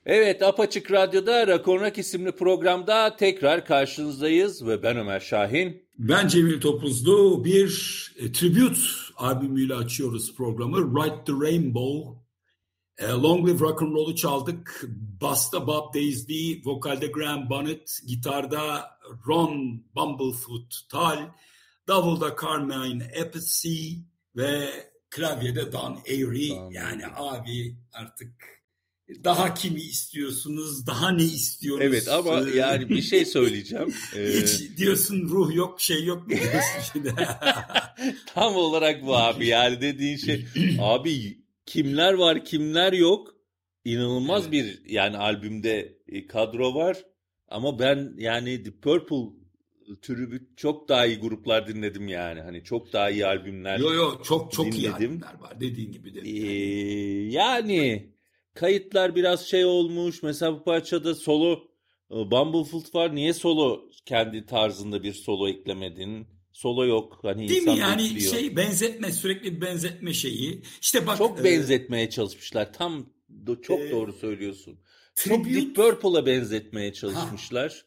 Evet, Apaçık Radyo'da Rock on Rock isimli programda tekrar karşınızdayız ve ben Ömer Şahin. Ben Cemil Topuzlu. Bir tribute albümüyle açıyoruz programı. Ride the Rainbow. Long Live Rock and Roll'u çaldık. Bass'ta Bob Daisley, vokalde Graham Bonnet, gitarda Ron Bumblefoot Tal, davulda Carmine Appice ve klavyede Don Airey. Yani abi artık daha kimi istiyorsunuz, daha ne istiyorsunuz? Evet ama yani bir şey söyleyeceğim. Hiç diyorsun ruh yok, şey yok mu diyorsun şimdi? Tam olarak bu abi, yani dediğin şey. Abi kimler var kimler yok. İnanılmaz bir yani albümde kadro var. Ama ben yani The Purple türü çok daha iyi gruplar dinledim yani. Hani çok daha iyi albümler Çok dinledim. iyi albümler var dediğin gibi de. Yani kayıtlar biraz şey olmuş. Mesela bu parçada solo Bumblefoot var. Niye solo kendi tarzında bir solo eklemedin? Solo yok. Hani Değil mi insan yani bekliyor. benzetme, sürekli bir benzetme şeyi. İşte bak Çok benzetmeye çalışmışlar. Çok doğru söylüyorsun. Çok tribute Deep Purple'a benzetmeye çalışmışlar.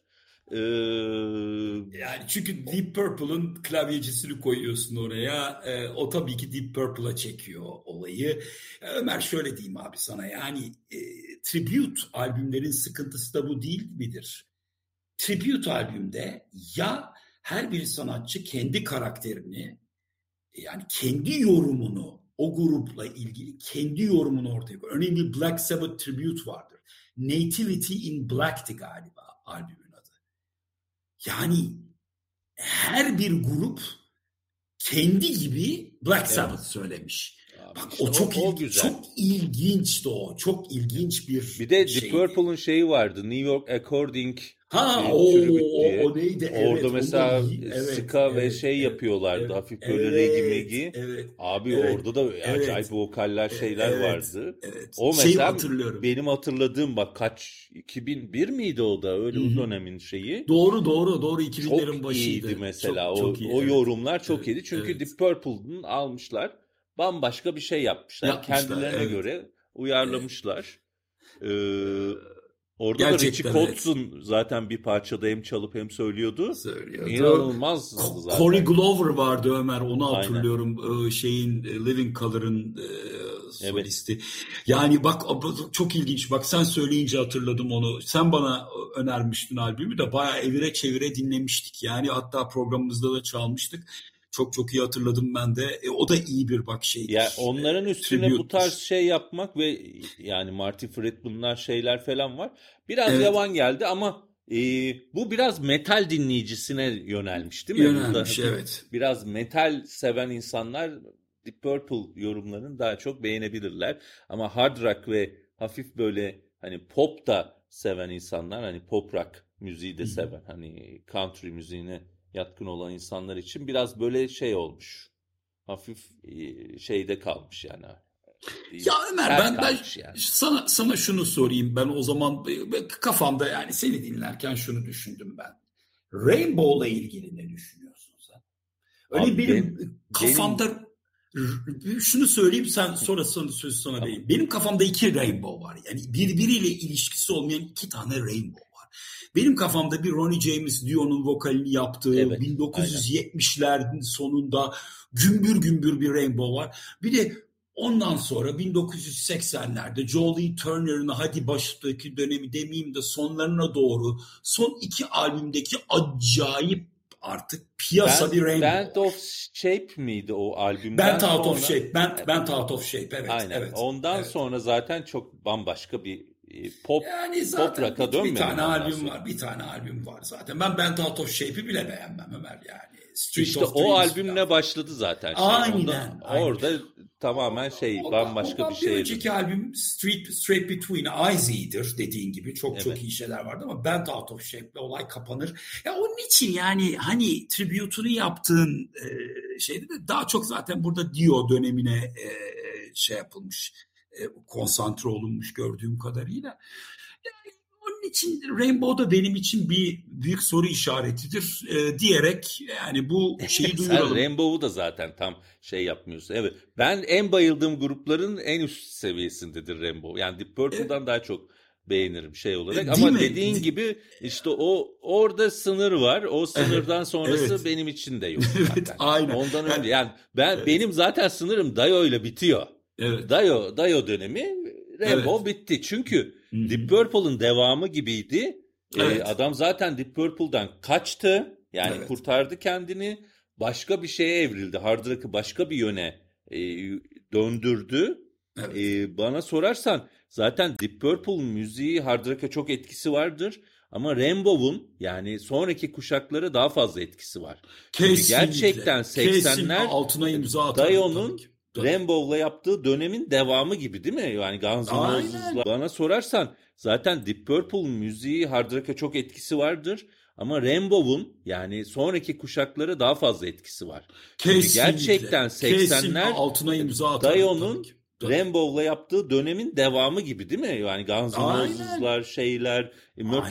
yani çünkü Deep Purple'ın klavyecisini koyuyorsun oraya. O tabii ki Deep Purple'a çekiyor olayı. Ömer şöyle diyeyim abi sana, yani tribute albümlerin sıkıntısı da bu değil midir? Tribute albümde ya her bir sanatçı kendi karakterini, yani kendi yorumunu, o grupla ilgili kendi yorumunu ortaya koyuyor. Örneğin bir Black Sabbath tribute vardır. Nativity in Black'ti galiba albümün adı. Yani her bir grup kendi gibi Black Sabbath söylemiş. Abi Bak işte o çok güzel. Çok ilginçti o. Çok ilginç bir de şey. Deep Purple'ın şeyi vardı. New York According o diye. neydi? Orada Evet, mesela ska ve evet, yapıyorlardı. evet, Hafif böyle reggae evet, megi. evet, Abi evet, orada da acayip vokaller şeyler vardı. O mesela hatırlıyorum. benim hatırladığım, bak kaç 2001 miydi o da, öyle o dönemin şeyi. Doğru 2000'lerin başıydı. Çok iyiydi mesela. Çok iyi, o evet. yorumlar çok iyiydi. Çünkü Deep Purple'ın almışlar. Bambaşka bir şey yapmışlar. Kendilerine göre uyarlamışlar. Orada da Richie Kotz'un zaten bir parçada hem çalıp hem söylüyordu. İnanılmazdı zaten. Corey Glover vardı Ömer, onu hatırlıyorum. Living Colour'ın solisti. Evet. Yani bak çok ilginç. Bak sen söyleyince hatırladım onu. Sen bana önermiştin albümü de, bayağı evire çevire dinlemiştik. Yani hatta programımızda da çalmıştık. Çok iyi hatırladım ben de. O da iyi bir şeydir. Ya onların üstüne bu tarz şey yapmak ve yani Marty Friedman'lar şeyler falan var. Biraz yavan geldi ama bu biraz metal dinleyicisine yönelmiş değil mi? Yönelmiş, evet. Biraz metal seven insanlar Deep Purple yorumlarını daha çok beğenebilirler. Ama hard rock ve hafif böyle hani pop da seven insanlar, hani pop rock müziği de seven, hani country müziğine yatkın olan insanlar için biraz böyle şey olmuş. Hafif şeyde kalmış yani. Ya Ömer, ben yani. sana şunu sorayım. Ben o zaman kafamda, yani seni dinlerken şunu düşündüm ben. Rainbow'la ilgili ne düşünüyorsun sen? Öyle benim kafamda şunu söyleyeyim, sen sonra sözü sana vereyim. Benim kafamda 2 Rainbow var. Yani birbiriyle ilişkisi olmayan 2 tane Rainbow var. Benim kafamda bir Ronnie James Dio'nun vokalini yaptığı 1970'lerin sonunda gümbür gümbür bir Rainbow var. Bir de ondan sonra 1980'lerde Jolie Turner'ın hadi baştaki dönemi demeyeyim de sonlarına doğru son 2 albümdeki acayip artık piyasa bir Rainbow. Band of Shape miydi o albümden Band sonra? Band Out of Shape, evet. Aynen. Evet. Ondan sonra zaten çok bambaşka bir pop rock'a dönmedi. Bir tane albüm var zaten. Ben Band Out of Shape'i bile beğenmem Ömer yani. İşte o albümle başladı zaten. Aynen. Orada tamamen bambaşka bir şey. Bir önceki albüm Straight Between Eyes'iydi dediğin gibi. Çok iyi şeyler vardı ama Band Out of Shape'le olay kapanır. Ya onun için yani hani tribute'unu yaptığın şeyde de daha çok zaten burada Dio dönemine yapılmış, konsantre olunmuş gördüğüm kadarıyla. Yani onun için Rainbow da benim için bir büyük soru işaretidir diyerek yani bu şeyi duyuralım. Sen Rainbow'u da zaten tam yapmıyorsun. Evet. Ben en bayıldığım grupların en üst seviyesindedir Rainbow. Yani Deep Purple'dan daha çok beğenirim şey olarak. Değil Ama mi? dediğin gibi işte orada sınır var. O sınırdan sonrası evet. benim için de yok Evet, zaten. aynen. Ondan Yani, önce yani benim zaten sınırım Dio ile bitiyor. evet. Dio dönemi Rainbow bitti. Çünkü Deep Purple'ın devamı gibiydi. Evet. Adam zaten Deep Purple'dan kaçtı. Yani kurtardı kendini. Başka bir şeye evrildi. Hard Rock'ı başka bir yöne döndürdü. Evet. Bana sorarsan zaten Deep Purple müziği Hard Rock'a çok etkisi vardır. Ama Rainbow'un yani sonraki kuşaklara daha fazla etkisi var. Çünkü gerçekten 80'ler altına imza atarım. Dio'nun Rainbow'la yaptığı dönemin devamı gibi değil mi? Yani Guns N' Roses'la. Bana sorarsan zaten Deep Purple müziği Hard Rock'a çok etkisi vardır. Ama Rainbow'un yani sonraki kuşaklara daha fazla etkisi var. Çünkü gerçekten 80'ler altına imza atarım. Dio'nun Rainbow'la yaptığı dönemin devamı gibi değil mi? Yani Guns N' Roses'lar, şeyler,